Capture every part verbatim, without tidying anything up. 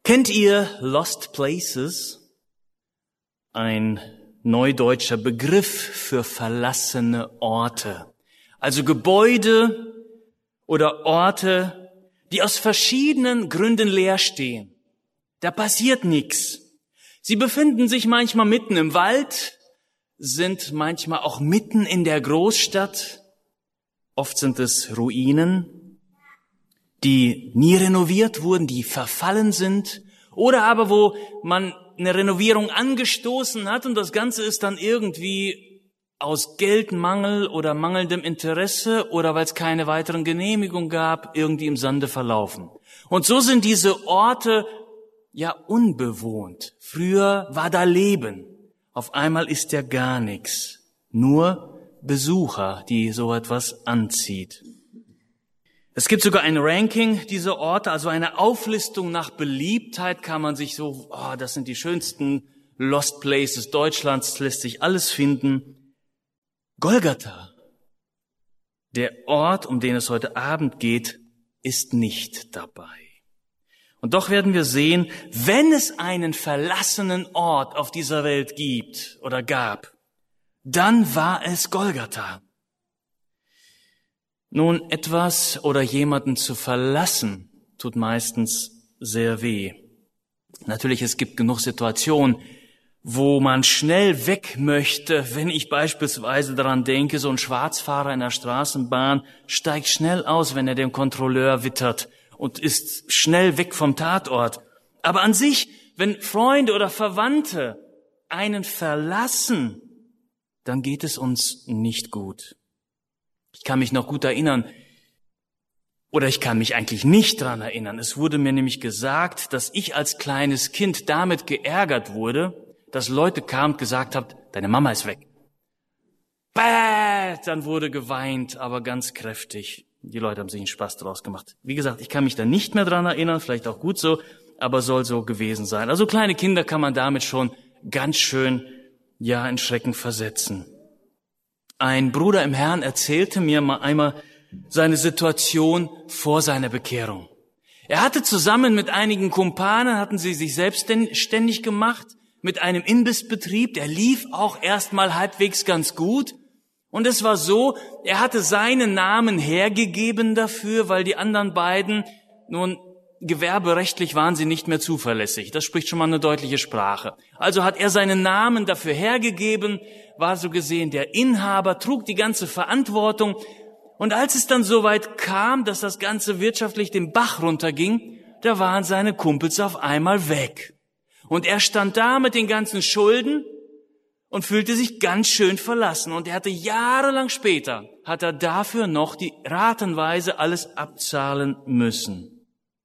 Kennt ihr Lost Places? Ein neudeutscher Begriff für verlassene Orte. Also Gebäude oder Orte, die aus verschiedenen Gründen leer stehen. Da passiert nichts. Sie befinden sich manchmal mitten im Wald, sind manchmal auch mitten in der Großstadt. Oft sind es Ruinen, die nie renoviert wurden, die verfallen sind. Oder aber wo man eine Renovierung angestoßen hat und das Ganze ist dann irgendwie aus Geldmangel oder mangelndem Interesse oder weil es keine weiteren Genehmigungen gab, irgendwie im Sande verlaufen. Und so sind diese Orte ja unbewohnt. Früher war da Leben. Auf einmal ist ja gar nichts. Nur Besucher, die so etwas anzieht. Es gibt sogar ein Ranking dieser Orte, also eine Auflistung nach Beliebtheit kann man sich so, oh, das sind die schönsten Lost Places Deutschlands, lässt sich alles finden. Golgatha, der Ort, um den es heute Abend geht, ist nicht dabei. Und doch werden wir sehen, wenn es einen verlassenen Ort auf dieser Welt gibt oder gab, dann war es Golgatha. Nun, etwas oder jemanden zu verlassen, tut meistens sehr weh. Natürlich, es gibt genug Situationen, wo man schnell weg möchte. Wenn ich beispielsweise daran denke, so ein Schwarzfahrer in der Straßenbahn steigt schnell aus, wenn er den Kontrolleur wittert und ist schnell weg vom Tatort. Aber an sich, wenn Freunde oder Verwandte einen verlassen, dann geht es uns nicht gut. Ich kann mich noch gut erinnern, oder ich kann mich eigentlich nicht dran erinnern. Es wurde mir nämlich gesagt, dass ich als kleines Kind damit geärgert wurde, dass Leute kamen und gesagt haben, deine Mama ist weg. Bäh, dann wurde geweint, aber ganz kräftig. Die Leute haben sich einen Spaß draus gemacht. Wie gesagt, ich kann mich da nicht mehr dran erinnern, vielleicht auch gut so, aber soll so gewesen sein. Also kleine Kinder kann man damit schon ganz schön, ja, in Schrecken versetzen. Ein Bruder im Herrn erzählte mir mal einmal seine Situation vor seiner Bekehrung. Er hatte zusammen mit einigen Kumpanen, hatten sie sich selbstständig gemacht, mit einem Imbissbetrieb, der lief auch erstmal halbwegs ganz gut. Und es war so, er hatte seinen Namen hergegeben dafür, weil die anderen beiden, nun, gewerberechtlich waren sie nicht mehr zuverlässig. Das spricht schon mal eine deutliche Sprache. Also hat er seinen Namen dafür hergegeben, war so gesehen der Inhaber, trug die ganze Verantwortung. Und als es dann soweit kam, dass das Ganze wirtschaftlich den Bach runterging, da waren seine Kumpels auf einmal weg. Und er stand da mit den ganzen Schulden und fühlte sich ganz schön verlassen. Und er hatte jahrelang später, hat er dafür noch die ratenweise alles abzahlen müssen.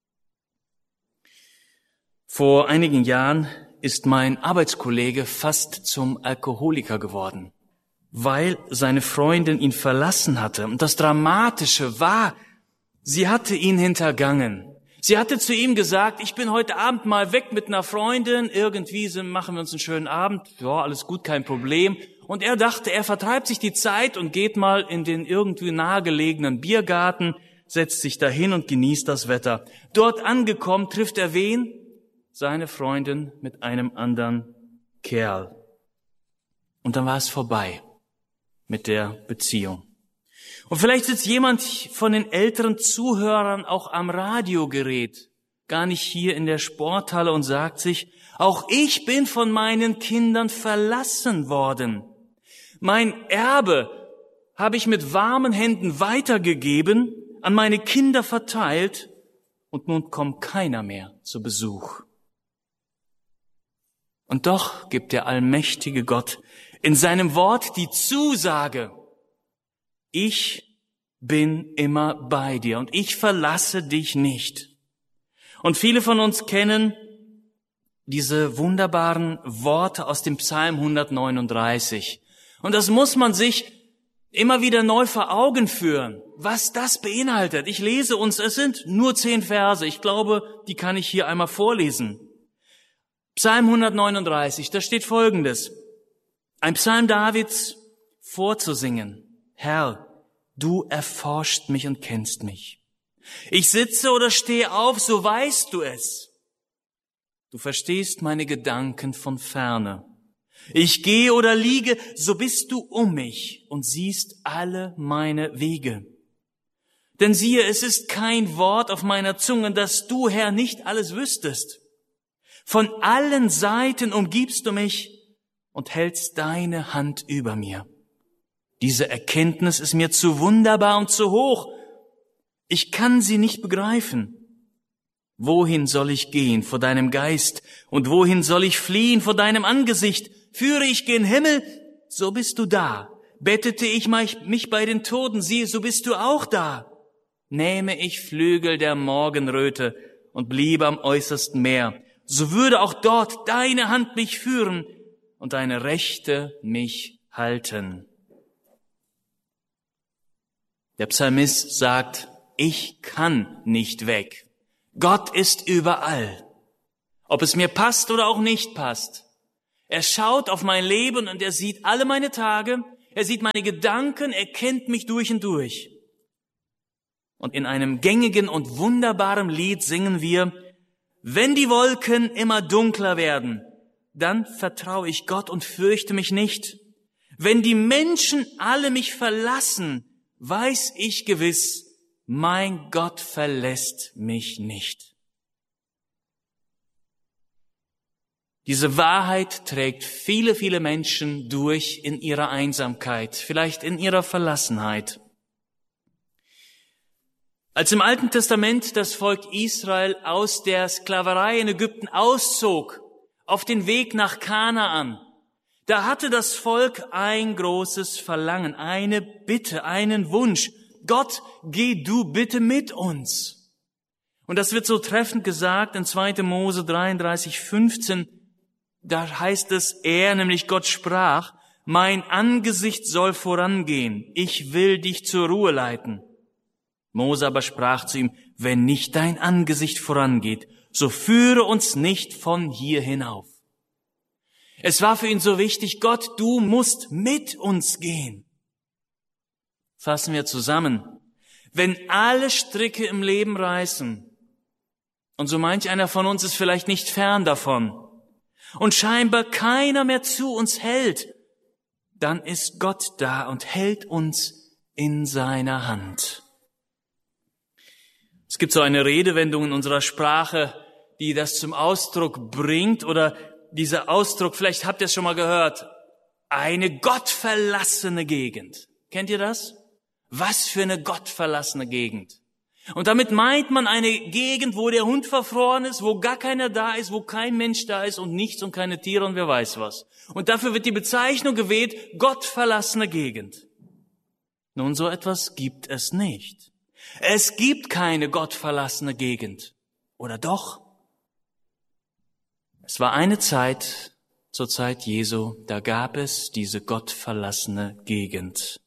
Vor einigen Jahren ist mein Arbeitskollege fast zum Alkoholiker geworden, weil seine Freundin ihn verlassen hatte. Und das Dramatische war, sie hatte ihn hintergangen. Sie hatte zu ihm gesagt, ich bin heute Abend mal weg mit einer Freundin, irgendwie machen wir uns einen schönen Abend, ja, alles gut, kein Problem. Und er dachte, er vertreibt sich die Zeit und geht mal in den irgendwie nahegelegenen Biergarten, setzt sich dahin und genießt das Wetter. Dort angekommen trifft er wen? Seine Freundin mit einem anderen Kerl. Und dann war es vorbei mit der Beziehung. Und vielleicht sitzt jemand von den älteren Zuhörern auch am Radiogerät, gar nicht hier in der Sporthalle und sagt sich, auch ich bin von meinen Kindern verlassen worden. Mein Erbe habe ich mit warmen Händen weitergegeben, an meine Kinder verteilt und nun kommt keiner mehr zu Besuch. Und doch gibt der allmächtige Gott in seinem Wort die Zusage, ich bin immer bei dir und ich verlasse dich nicht. Und viele von uns kennen diese wunderbaren Worte aus dem Psalm hundertneununddreißig. Und das muss man sich immer wieder neu vor Augen führen, was das beinhaltet. Ich lese uns, es sind nur zehn Verse. Ich glaube, die kann ich hier einmal vorlesen. Psalm hundertneununddreißig, da steht Folgendes. Ein Psalm Davids vorzusingen. Herr, du erforscht mich und kennst mich. Ich sitze oder stehe auf, so weißt du es. Du verstehst meine Gedanken von ferne. Ich gehe oder liege, so bist du um mich und siehst alle meine Wege. Denn siehe, es ist kein Wort auf meiner Zunge, dass du, Herr, nicht alles wüsstest. Von allen Seiten umgibst du mich und hältst deine Hand über mir. Diese Erkenntnis ist mir zu wunderbar und zu hoch. Ich kann sie nicht begreifen. Wohin soll ich gehen vor deinem Geist und wohin soll ich fliehen vor deinem Angesicht? Führe ich gen Himmel, so bist du da. Bettete ich mich bei den Toten, siehe, so bist du auch da. Nähme ich Flügel der Morgenröte und bliebe am äußersten Meer, so würde auch dort deine Hand mich führen und deine Rechte mich halten. Der Psalmist sagt, ich kann nicht weg. Gott ist überall. Ob es mir passt oder auch nicht passt. Er schaut auf mein Leben und er sieht alle meine Tage, er sieht meine Gedanken, er kennt mich durch und durch. Und in einem gängigen und wunderbaren Lied singen wir, wenn die Wolken immer dunkler werden, dann vertraue ich Gott und fürchte mich nicht. Wenn die Menschen alle mich verlassen, weiß ich gewiss, mein Gott verlässt mich nicht. Diese Wahrheit trägt viele, viele Menschen durch in ihrer Einsamkeit, vielleicht in ihrer Verlassenheit. Als im Alten Testament das Volk Israel aus der Sklaverei in Ägypten auszog, auf den Weg nach Kanaan, da hatte das Volk ein großes Verlangen, eine Bitte, einen Wunsch. Gott, geh du bitte mit uns. Und das wird so treffend gesagt in zweiter Mose dreiunddreißig, fünfzehn. Da heißt es, er, nämlich Gott, sprach, mein Angesicht soll vorangehen, ich will dich zur Ruhe leiten. Mose aber sprach zu ihm, wenn nicht dein Angesicht vorangeht, so führe uns nicht von hier hinauf. Es war für ihn so wichtig, Gott, du musst mit uns gehen. Fassen wir zusammen. Wenn alle Stricke im Leben reißen, und so manch einer von uns ist vielleicht nicht fern davon, und scheinbar keiner mehr zu uns hält, dann ist Gott da und hält uns in seiner Hand. Es gibt so eine Redewendung in unserer Sprache, die das zum Ausdruck bringt, oder dieser Ausdruck, vielleicht habt ihr es schon mal gehört, eine gottverlassene Gegend. Kennt ihr das? Was für eine gottverlassene Gegend. Und damit meint man eine Gegend, wo der Hund verfroren ist, wo gar keiner da ist, wo kein Mensch da ist und nichts und keine Tiere und wer weiß was. Und dafür wird die Bezeichnung gewählt, gottverlassene Gegend. Nun, so etwas gibt es nicht. Es gibt keine gottverlassene Gegend. Oder doch? Es war eine Zeit, zur Zeit Jesu, da gab es diese gottverlassene Gegend.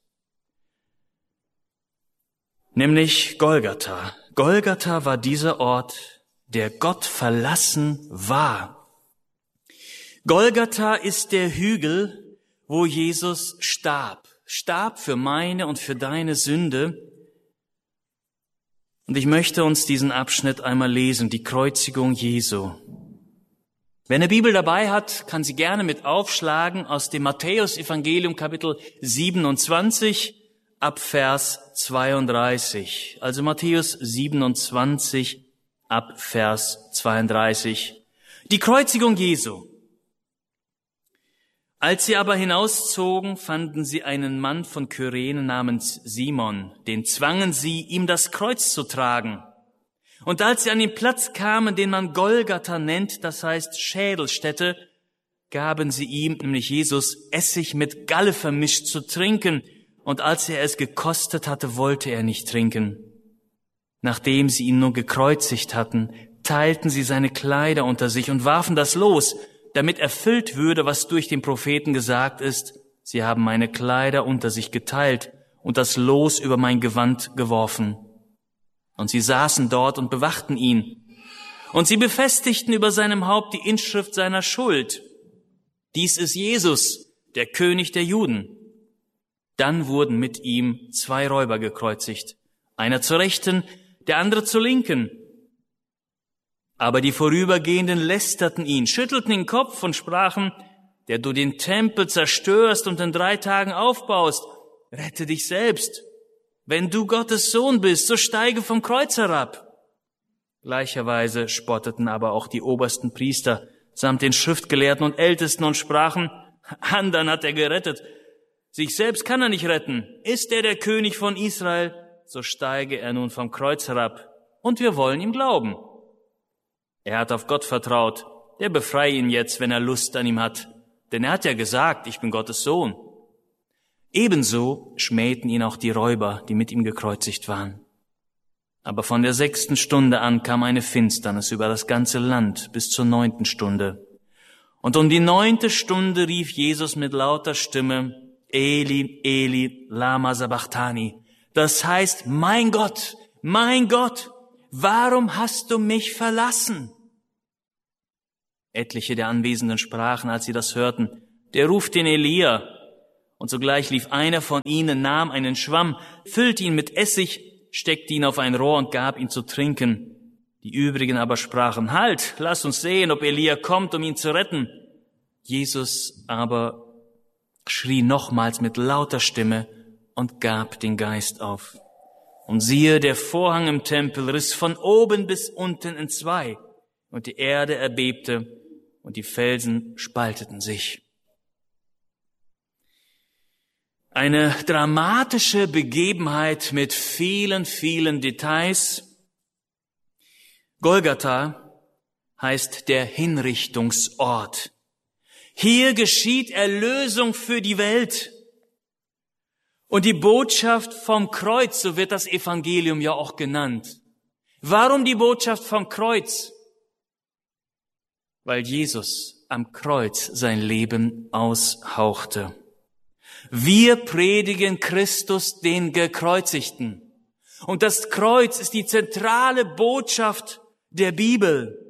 Nämlich Golgatha. Golgatha war dieser Ort, der Gott verlassen war. Golgatha ist der Hügel, wo Jesus starb. Starb für meine und für deine Sünde. Und ich möchte uns diesen Abschnitt einmal lesen, die Kreuzigung Jesu. Wer eine Bibel dabei hat, kann sie gerne mit aufschlagen aus dem Matthäus-Evangelium, Kapitel siebenundzwanzig, ab Vers zweiunddreißig. Also Matthäus siebenundzwanzig, ab Vers zweiunddreißig. Die Kreuzigung Jesu. Als sie aber hinauszogen, fanden sie einen Mann von Kyrene namens Simon. Den zwangen sie, ihm das Kreuz zu tragen. Und als sie an den Platz kamen, den man Golgatha nennt, das heißt Schädelstätte, gaben sie ihm, nämlich Jesus, Essig mit Galle vermischt zu trinken. Und als er es gekostet hatte, wollte er nicht trinken. Nachdem sie ihn nun gekreuzigt hatten, teilten sie seine Kleider unter sich und warfen das Los, damit erfüllt würde, was durch den Propheten gesagt ist, sie haben meine Kleider unter sich geteilt und das Los über mein Gewand geworfen. Und sie saßen dort und bewachten ihn. Und sie befestigten über seinem Haupt die Inschrift seiner Schuld. Dies ist Jesus, der König der Juden. Dann wurden mit ihm zwei Räuber gekreuzigt, einer zur Rechten, der andere zur Linken. Aber die Vorübergehenden lästerten ihn, schüttelten den Kopf und sprachen, der du den Tempel zerstörst und in drei Tagen aufbaust, rette dich selbst. Wenn du Gottes Sohn bist, so steige vom Kreuz herab. Gleicherweise spotteten aber auch die obersten Priester samt den Schriftgelehrten und Ältesten und sprachen, andern hat er gerettet, sich selbst kann er nicht retten. Ist er der König von Israel, so steige er nun vom Kreuz herab, und wir wollen ihm glauben. Er hat auf Gott vertraut, der befreie ihn jetzt, wenn er Lust an ihm hat, denn er hat ja gesagt, ich bin Gottes Sohn. Ebenso schmähten ihn auch die Räuber, die mit ihm gekreuzigt waren. Aber von der sechsten Stunde an kam eine Finsternis über das ganze Land bis zur neunten Stunde. Und um die neunte Stunde rief Jesus mit lauter Stimme, Eli, Eli, lama sabachthani. Das heißt, mein Gott, mein Gott, warum hast du mich verlassen? Etliche der Anwesenden sprachen, als sie das hörten, der ruft den Elia. Und sogleich lief einer von ihnen, nahm einen Schwamm, füllte ihn mit Essig, steckte ihn auf ein Rohr und gab ihn zu trinken. Die übrigen aber sprachen, halt, lass uns sehen, ob Elia kommt, um ihn zu retten. Jesus aber schrie nochmals mit lauter Stimme und gab den Geist auf. Und siehe, der Vorhang im Tempel riss von oben bis unten entzwei, und die Erde erbebte, und die Felsen spalteten sich. Eine dramatische Begebenheit mit vielen, vielen Details. Golgatha heißt der Hinrichtungsort. Hier geschieht Erlösung für die Welt. Und die Botschaft vom Kreuz, so wird das Evangelium ja auch genannt. Warum die Botschaft vom Kreuz? Weil Jesus am Kreuz sein Leben aushauchte. Wir predigen Christus, den Gekreuzigten. Und das Kreuz ist die zentrale Botschaft der Bibel.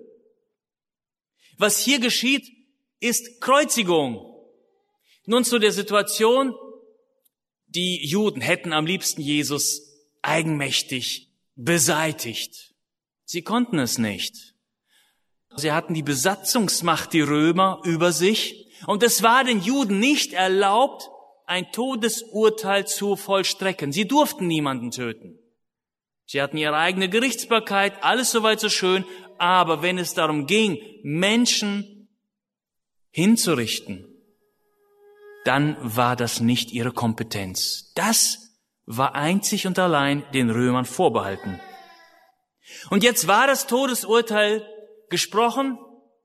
Was hier geschieht, ist Kreuzigung. Nun zu der Situation, die Juden hätten am liebsten Jesus eigenmächtig beseitigt. Sie konnten es nicht. Sie hatten die Besatzungsmacht, die Römer, über sich. Und es war den Juden nicht erlaubt, ein Todesurteil zu vollstrecken. Sie durften niemanden töten. Sie hatten ihre eigene Gerichtsbarkeit, alles soweit so schön. Aber wenn es darum ging, Menschen hinzurichten, dann war das nicht ihre Kompetenz. Das war einzig und allein den Römern vorbehalten. Und jetzt war das Todesurteil gesprochen.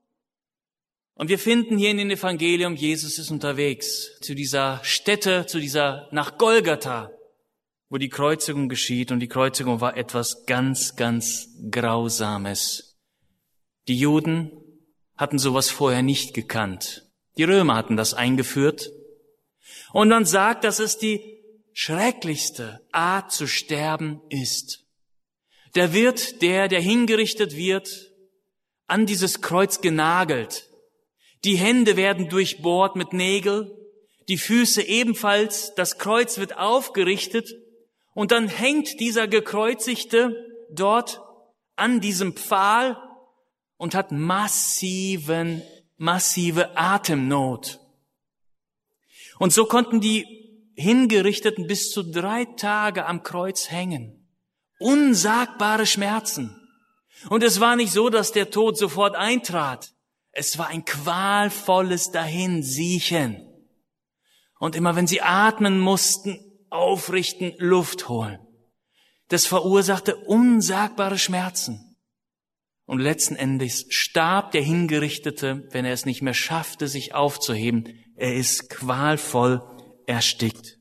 Und wir finden hier in dem Evangelium, Jesus ist unterwegs zu dieser Stätte, zu dieser, nach Golgatha, wo die Kreuzigung geschieht. Und die Kreuzigung war etwas ganz, ganz Grausames. Die Juden hatten sowas vorher nicht gekannt. Die Römer hatten das eingeführt. Und man sagt, dass es die schrecklichste Art zu sterben ist. Da wird der, der hingerichtet wird, an dieses Kreuz genagelt. Die Hände werden durchbohrt mit Nägeln, die Füße ebenfalls, das Kreuz wird aufgerichtet und dann hängt dieser Gekreuzigte dort an diesem Pfahl und hat massiven, massive Atemnot. Und so konnten die Hingerichteten bis zu drei Tage am Kreuz hängen. Unsagbare Schmerzen. Und es war nicht so, dass der Tod sofort eintrat. Es war ein qualvolles Dahinsiechen. Und immer wenn sie atmen mussten, aufrichten, Luft holen. Das verursachte unsagbare Schmerzen. Und letzten Endes starb der Hingerichtete, wenn er es nicht mehr schaffte, sich aufzuheben. Er ist qualvoll erstickt.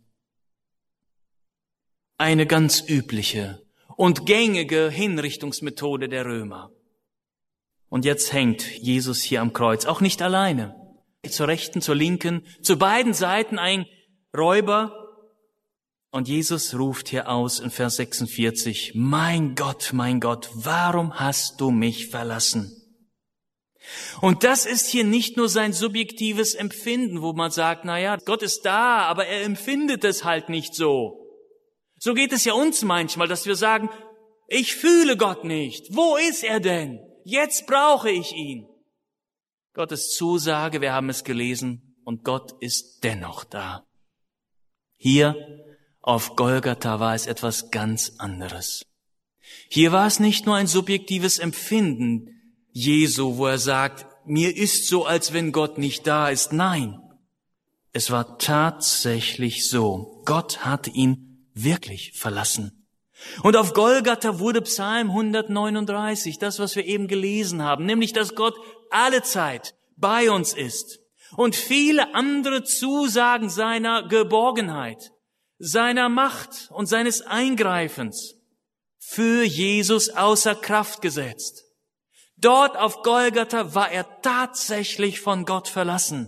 Eine ganz übliche und gängige Hinrichtungsmethode der Römer. Und jetzt hängt Jesus hier am Kreuz, auch nicht alleine. Zur Rechten, zur Linken, zu beiden Seiten ein Räuber. Und Jesus ruft hier aus in Vers sechsundvierzig, mein Gott, mein Gott, warum hast du mich verlassen? Und das ist hier nicht nur sein subjektives Empfinden, wo man sagt, na ja, Gott ist da, aber er empfindet es halt nicht so. So geht es ja uns manchmal, dass wir sagen, ich fühle Gott nicht. Wo ist er denn? Jetzt brauche ich ihn. Gottes Zusage, wir haben es gelesen, und Gott ist dennoch da. Hier auf Golgatha war es etwas ganz anderes. Hier war es nicht nur ein subjektives Empfinden Jesu, wo er sagt, mir ist so, als wenn Gott nicht da ist. Nein, es war tatsächlich so. Gott hat ihn wirklich verlassen. Und auf Golgatha wurde Psalm hundertneununddreißig, das, was wir eben gelesen haben, nämlich, dass Gott alle Zeit bei uns ist und viele andere Zusagen seiner Geborgenheit, seiner Macht und seines Eingreifens für Jesus außer Kraft gesetzt. Dort auf Golgatha war er tatsächlich von Gott verlassen.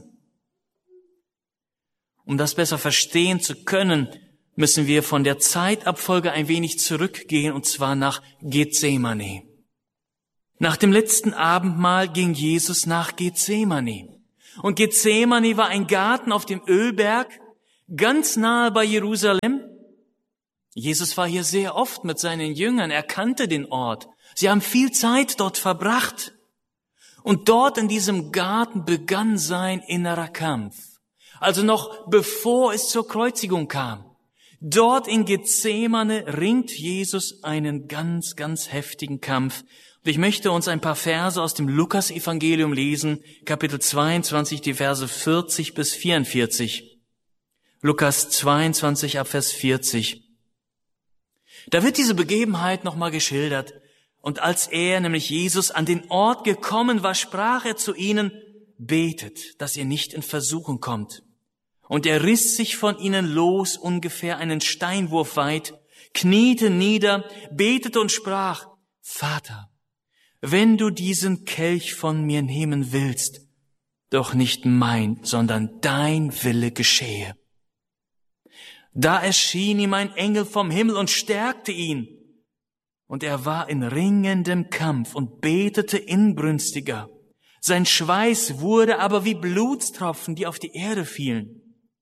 Um das besser verstehen zu können, müssen wir von der Zeitabfolge ein wenig zurückgehen, und zwar nach Gethsemane. Nach dem letzten Abendmahl ging Jesus nach Gethsemane. Und Gethsemane war ein Garten auf dem Ölberg, ganz nahe bei Jerusalem. Jesus war hier sehr oft mit seinen Jüngern, er kannte den Ort. Sie haben viel Zeit dort verbracht. Und dort in diesem Garten begann sein innerer Kampf. Also noch bevor es zur Kreuzigung kam. Dort in Gethsemane ringt Jesus einen ganz, ganz heftigen Kampf. Und ich möchte uns ein paar Verse aus dem Lukas-Evangelium lesen, Kapitel zweiundzwanzig, die Verse vierzig bis vierundvierzig. Lukas zweiundzwanzig, ab Vers vierzig. Da wird diese Begebenheit nochmal geschildert. Und als er, nämlich Jesus, an den Ort gekommen war, sprach er zu ihnen, betet, dass ihr nicht in Versuchung kommt. Und er riss sich von ihnen los, ungefähr einen Steinwurf weit, kniete nieder, betete und sprach, Vater, wenn du diesen Kelch von mir nehmen willst, doch nicht mein, sondern dein Wille geschehe. Da erschien ihm ein Engel vom Himmel und stärkte ihn. Und er war in ringendem Kampf und betete inbrünstiger. Sein Schweiß wurde aber wie Blutstropfen, die auf die Erde fielen.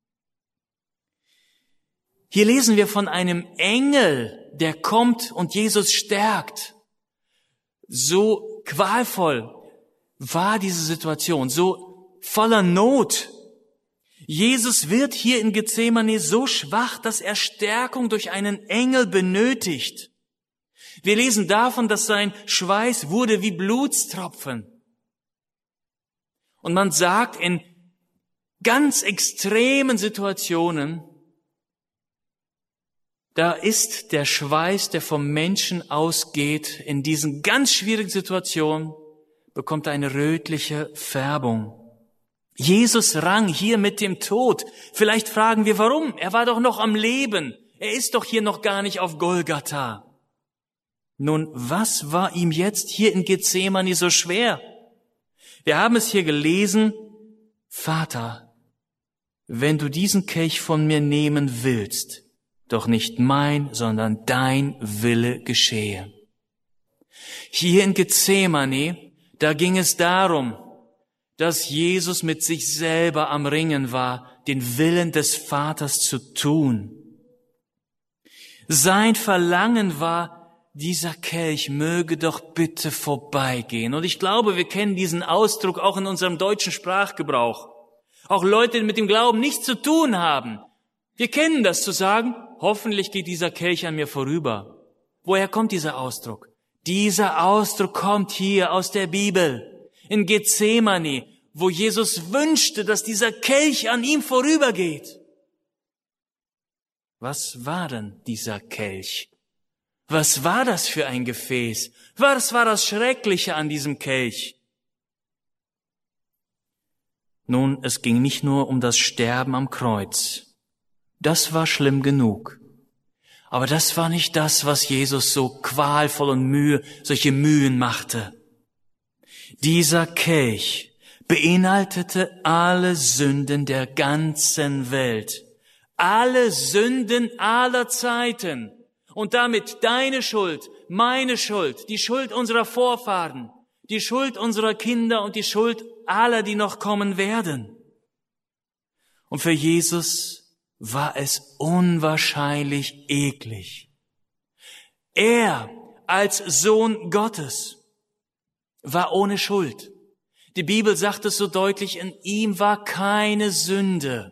Hier lesen wir von einem Engel, der kommt und Jesus stärkt. So qualvoll war diese Situation, so voller Not. Jesus wird hier in Gethsemane so schwach, dass er Stärkung durch einen Engel benötigt. Wir lesen davon, dass sein Schweiß wurde wie Blutstropfen. Und man sagt, in ganz extremen Situationen, da ist der Schweiß, der vom Menschen ausgeht, in diesen ganz schwierigen Situationen, bekommt er eine rötliche Färbung. Jesus rang hier mit dem Tod. Vielleicht fragen wir, warum? Er war doch noch am Leben. Er ist doch hier noch gar nicht auf Golgatha. Nun, was war ihm jetzt hier in Gethsemane so schwer? Wir haben es hier gelesen, Vater, wenn du diesen Kelch von mir nehmen willst, doch nicht mein, sondern dein Wille geschehe. Hier in Gethsemane, da ging es darum, dass Jesus mit sich selber am Ringen war, den Willen des Vaters zu tun. Sein Verlangen war, dieser Kelch möge doch bitte vorbeigehen. Und ich glaube, wir kennen diesen Ausdruck auch in unserem deutschen Sprachgebrauch. Auch Leute, die mit dem Glauben nichts zu tun haben. Wir kennen das zu sagen, hoffentlich geht dieser Kelch an mir vorüber. Woher kommt dieser Ausdruck? Dieser Ausdruck kommt hier aus der Bibel. In Gethsemane, wo Jesus wünschte, dass dieser Kelch an ihm vorübergeht. Was war denn dieser Kelch? Was war das für ein Gefäß? Was war das Schreckliche an diesem Kelch? Nun, es ging nicht nur um das Sterben am Kreuz. Das war schlimm genug. Aber das war nicht das, was Jesus so qualvoll und Mühe, solche Mühen machte. Dieser Kelch beinhaltete alle Sünden der ganzen Welt. Alle Sünden aller Zeiten. Und damit deine Schuld, meine Schuld, die Schuld unserer Vorfahren, die Schuld unserer Kinder und die Schuld aller, die noch kommen werden. Und für Jesus war es unwahrscheinlich eklig. Er als Sohn Gottes, war ohne Schuld. Die Bibel sagt es so deutlich, in ihm war keine Sünde.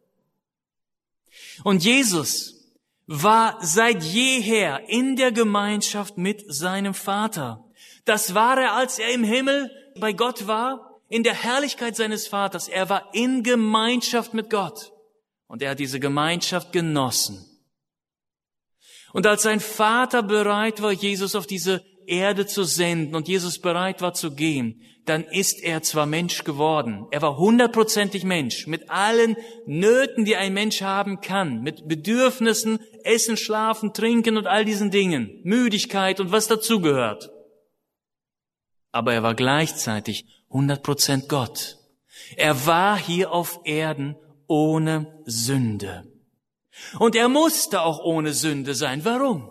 Und Jesus war seit jeher in der Gemeinschaft mit seinem Vater. Das war er, als er im Himmel bei Gott war, in der Herrlichkeit seines Vaters. Er war in Gemeinschaft mit Gott und er hat diese Gemeinschaft genossen. Und als sein Vater bereit war, Jesus auf diese Erde zu senden und Jesus bereit war zu gehen, dann ist er zwar Mensch geworden. Er war hundertprozentig Mensch, mit allen Nöten, die ein Mensch haben kann, mit Bedürfnissen, Essen, Schlafen, Trinken und all diesen Dingen, Müdigkeit und was dazugehört. Aber er war gleichzeitig hundert Prozent Gott. Er war hier auf Erden ohne Sünde. Und er musste auch ohne Sünde sein. Warum?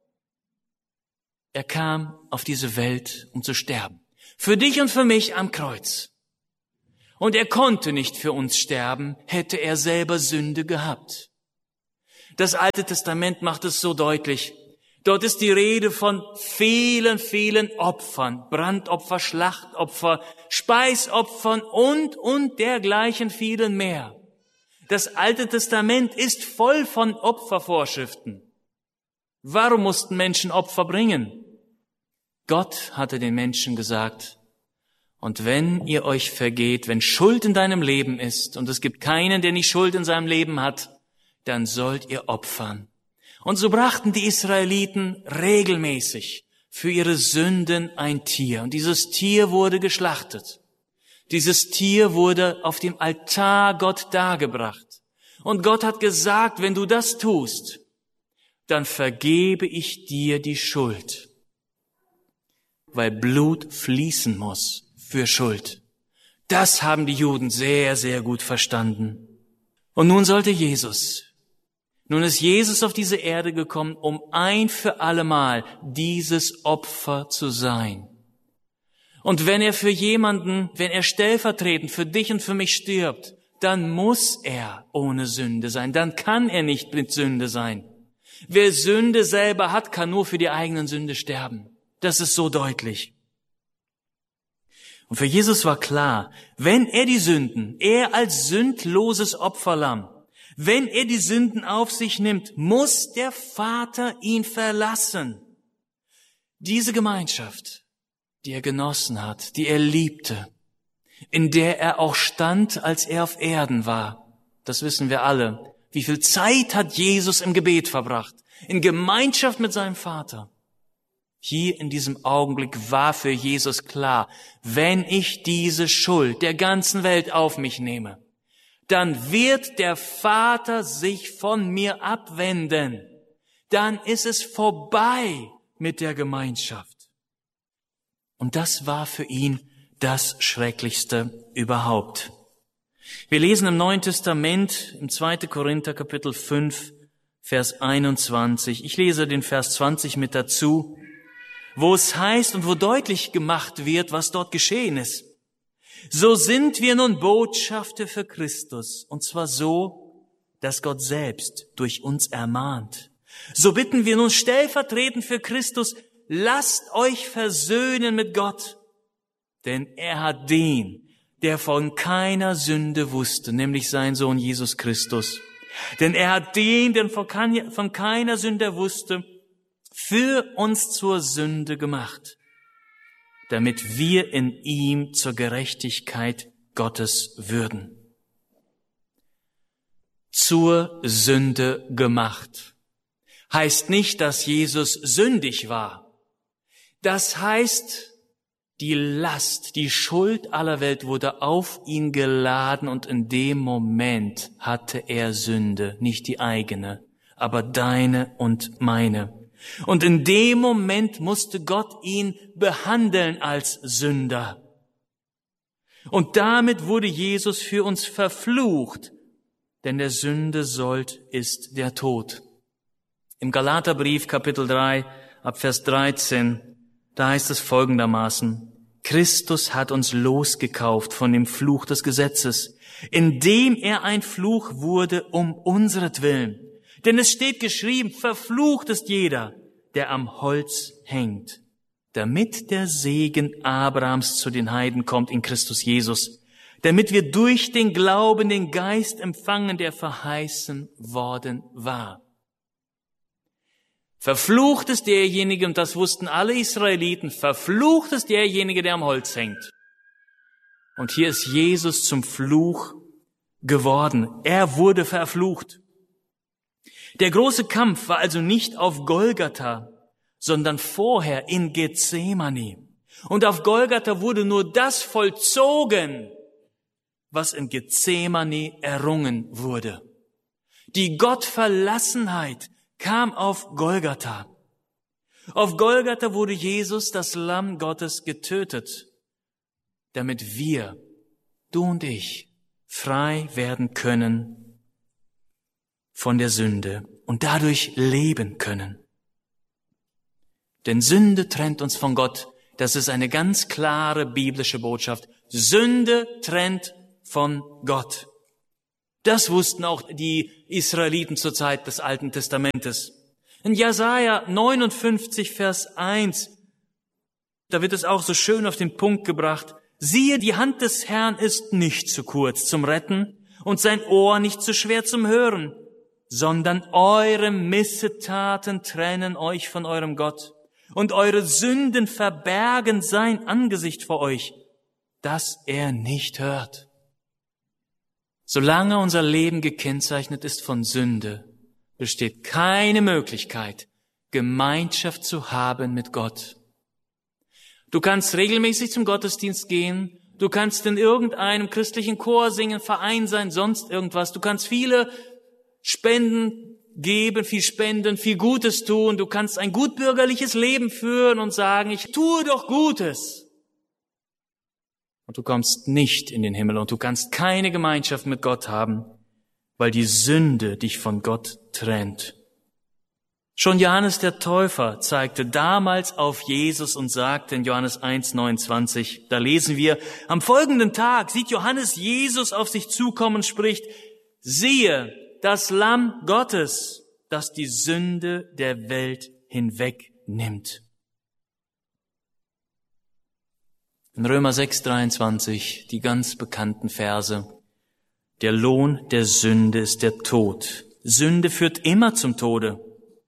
Er kam auf diese Welt, um zu sterben. Für dich und für mich am Kreuz. Und er konnte nicht für uns sterben, hätte er selber Sünde gehabt. Das Alte Testament macht es so deutlich. Dort ist die Rede von vielen, vielen Opfern, Brandopfer, Schlachtopfer, Speisopfern und, und dergleichen vielen mehr. Das Alte Testament ist voll von Opfervorschriften. Warum mussten Menschen Opfer bringen? Gott hatte den Menschen gesagt, und wenn ihr euch vergeht, wenn Schuld in deinem Leben ist, und es gibt keinen, der nicht Schuld in seinem Leben hat, dann sollt ihr opfern. Und so brachten die Israeliten regelmäßig für ihre Sünden ein Tier. Und dieses Tier wurde geschlachtet. Dieses Tier wurde auf dem Altar Gott dargebracht. Und Gott hat gesagt, wenn du das tust, dann vergebe ich dir die Schuld. Weil Blut fließen muss für Schuld. Das haben die Juden sehr, sehr gut verstanden. Und nun sollte Jesus, nun ist Jesus auf diese Erde gekommen, um ein für allemal dieses Opfer zu sein. Und wenn er für jemanden, wenn er stellvertretend für dich und für mich stirbt, dann muss er ohne Sünde sein, dann kann er nicht mit Sünde sein. Wer Sünde selber hat, kann nur für die eigenen Sünde sterben. Das ist so deutlich. Und für Jesus war klar, wenn er die Sünden, er als sündloses Opferlamm, wenn er die Sünden auf sich nimmt, muss der Vater ihn verlassen. Diese Gemeinschaft, die er genossen hat, die er liebte, in der er auch stand, als er auf Erden war, das wissen wir alle. Wie viel Zeit hat Jesus im Gebet verbracht, in Gemeinschaft mit seinem Vater? Hier in diesem Augenblick war für Jesus klar, wenn ich diese Schuld der ganzen Welt auf mich nehme, dann wird der Vater sich von mir abwenden. Dann ist es vorbei mit der Gemeinschaft. Und das war für ihn das Schrecklichste überhaupt. Wir lesen im Neuen Testament, im zweiten Korinther Kapitel fünf, Vers einundzwanzig. Ich lese den Vers zwanzig mit dazu, wo es heißt und wo deutlich gemacht wird, was dort geschehen ist. So sind wir nun Botschafter für Christus, und zwar so, dass Gott selbst durch uns ermahnt. So bitten wir nun stellvertretend für Christus, lasst euch versöhnen mit Gott, denn er hat den, der von keiner Sünde wusste, nämlich sein Sohn Jesus Christus. Denn er hat den, der von keiner Sünde wusste, für uns zur Sünde gemacht, damit wir in ihm zur Gerechtigkeit Gottes würden. Zur Sünde gemacht heißt nicht, dass Jesus sündig war. Das heißt, die Last, die Schuld aller Welt wurde auf ihn geladen und in dem Moment hatte er Sünde, nicht die eigene, aber deine und meine. Und in dem Moment musste Gott ihn behandeln als Sünder. Und damit wurde Jesus für uns verflucht, denn der Sünde Sold ist der Tod. Im Galaterbrief Kapitel drei, ab Vers dreizehn, da heißt es folgendermaßen: Christus hat uns losgekauft von dem Fluch des Gesetzes, indem er ein Fluch wurde um unseretwillen. Denn es steht geschrieben, verflucht ist jeder, der am Holz hängt, damit der Segen Abrahams zu den Heiden kommt in Christus Jesus, damit wir durch den Glauben den Geist empfangen, der verheißen worden war. Verflucht ist derjenige, und das wussten alle Israeliten, verflucht ist derjenige, der am Holz hängt. Und hier ist Jesus zum Fluch geworden. Er wurde verflucht. Der große Kampf war also nicht auf Golgatha, sondern vorher in Gethsemane. Und auf Golgatha wurde nur das vollzogen, was in Gethsemane errungen wurde. Die Gottverlassenheit kam auf Golgatha. Auf Golgatha wurde Jesus, das Lamm Gottes, getötet, damit wir, du und ich, frei werden können von der Sünde und dadurch leben können. Denn Sünde trennt uns von Gott. Das ist eine ganz klare biblische Botschaft. Sünde trennt von Gott. Das wussten auch die Israeliten zur Zeit des Alten Testamentes. In Jesaja neunundfünfzig, Vers eins, da wird es auch so schön auf den Punkt gebracht. Siehe, die Hand des Herrn ist nicht zu kurz zum Retten und sein Ohr nicht zu schwer zum Hören, sondern eure Missetaten trennen euch von eurem Gott und eure Sünden verbergen sein Angesicht vor euch, dass er nicht hört. Solange unser Leben gekennzeichnet ist von Sünde, besteht keine Möglichkeit, Gemeinschaft zu haben mit Gott. Du kannst regelmäßig zum Gottesdienst gehen, du kannst in irgendeinem christlichen Chor singen, Verein sein, sonst irgendwas. Du kannst viele Spenden geben, viel spenden, viel Gutes tun. Du kannst ein gutbürgerliches Leben führen und sagen, ich tue doch Gutes. Und du kommst nicht in den Himmel und du kannst keine Gemeinschaft mit Gott haben, weil die Sünde dich von Gott trennt. Schon Johannes der Täufer zeigte damals auf Jesus und sagte in Johannes eins neunundzwanzig, da lesen wir, am folgenden Tag sieht Johannes Jesus auf sich zukommen und spricht, siehe, das Lamm Gottes, das die Sünde der Welt hinwegnimmt. In Römer sechs dreiundzwanzig, die ganz bekannten Verse. Der Lohn der Sünde ist der Tod. Sünde führt immer zum Tode.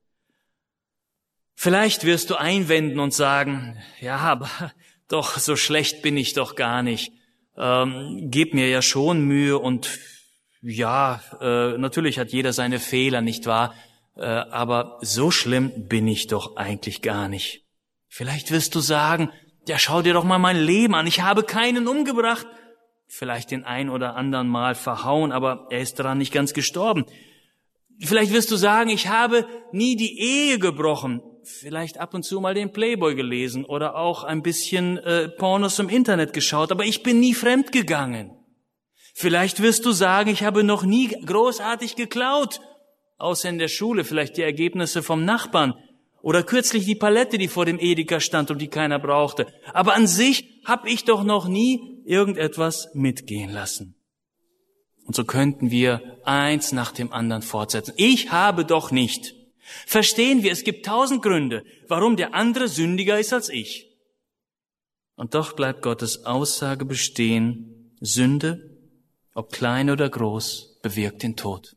Vielleicht wirst du einwenden und sagen, ja, aber doch, so schlecht bin ich doch gar nicht. Ähm, gib mir ja schon Mühe und ja, äh, natürlich hat jeder seine Fehler, nicht wahr? Äh, aber so schlimm bin ich doch eigentlich gar nicht. Vielleicht wirst du sagen, ja, schau dir doch mal mein Leben an. Ich habe keinen umgebracht. Vielleicht den ein oder anderen Mal verhauen, aber er ist daran nicht ganz gestorben. Vielleicht wirst du sagen, ich habe nie die Ehe gebrochen. Vielleicht ab und zu mal den Playboy gelesen oder auch ein bisschen äh, Pornos im Internet geschaut, aber ich bin nie fremdgegangen. Vielleicht wirst du sagen, ich habe noch nie großartig geklaut, außer in der Schule, vielleicht die Ergebnisse vom Nachbarn. Oder kürzlich die Palette, die vor dem Edeka stand und die keiner brauchte. Aber an sich habe ich doch noch nie irgendetwas mitgehen lassen. Und so könnten wir eins nach dem anderen fortsetzen. Ich habe doch nicht. Verstehen wir, es gibt tausend Gründe, warum der andere sündiger ist als ich. Und doch bleibt Gottes Aussage bestehen, Sünde, ob klein oder groß, bewirkt den Tod.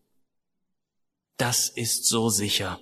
Das ist so sicher.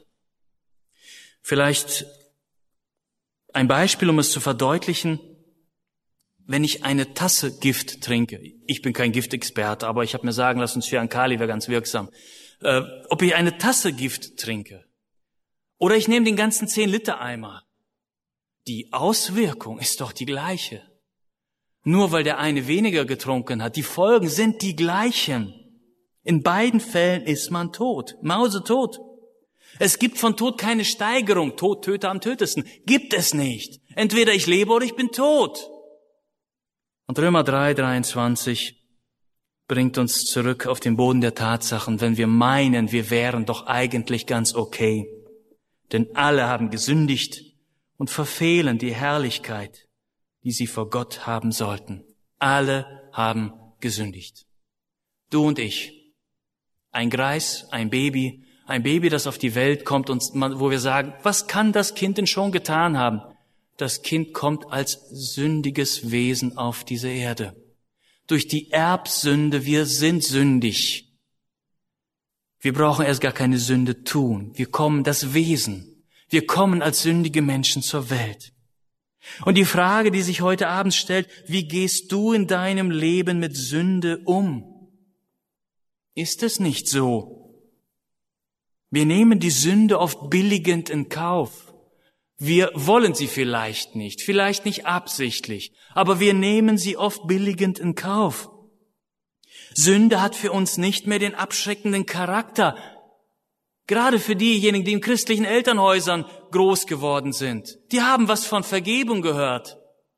Vielleicht ein Beispiel, um es zu verdeutlichen. Wenn ich eine Tasse Gift trinke, ich bin kein Giftexperte, aber ich habe mir sagen lassen, Cyankali wäre ganz wirksam. Äh, ob ich eine Tasse Gift trinke oder ich nehme den ganzen zehn Liter Eimer, die Auswirkung ist doch die gleiche. Nur weil der eine weniger getrunken hat, die Folgen sind die gleichen. In beiden Fällen ist man tot, mausetot. Es gibt von Tod keine Steigerung. Tod, Töter am tötesten. Gibt es nicht. Entweder ich lebe oder ich bin tot. Und Römer drei dreiundzwanzig bringt uns zurück auf den Boden der Tatsachen, wenn wir meinen, wir wären doch eigentlich ganz okay. Denn alle haben gesündigt und verfehlen die Herrlichkeit, die sie vor Gott haben sollten. Alle haben gesündigt. Du und ich. Ein Greis, ein Baby, Ein Baby, das auf die Welt kommt und wo wir sagen, was kann das Kind denn schon getan haben? das Kind kommt als sündiges Wesen auf diese Erde. Durch die Erbsünde, wir sind sündig. Wir brauchen erst gar keine Sünde tun. Wir kommen, das Wesen. Wir kommen als sündige Menschen zur Welt. Und die Frage, die sich heute Abend stellt, wie gehst du in deinem Leben mit Sünde um? Ist es nicht so? Wir nehmen die Sünde oft billigend in Kauf. Wir wollen sie vielleicht nicht, vielleicht nicht absichtlich, aber wir nehmen sie oft billigend in Kauf. Sünde hat für uns nicht mehr den abschreckenden Charakter, gerade für diejenigen, die in christlichen Elternhäusern groß geworden sind. Die haben was von Vergebung gehört.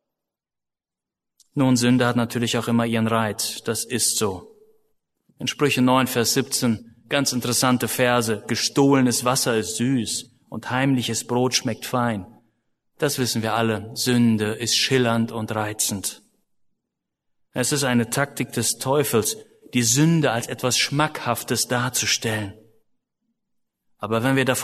Nun, Sünde hat natürlich auch immer ihren Reiz, das ist so. In Sprüche neun, Vers siebzehn, ganz interessante Verse, gestohlenes Wasser ist süß und heimliches Brot schmeckt fein. Das wissen wir alle, Sünde ist schillernd und reizend. Es ist eine Taktik des Teufels, die Sünde als etwas Schmackhaftes darzustellen. Aber wenn wir davon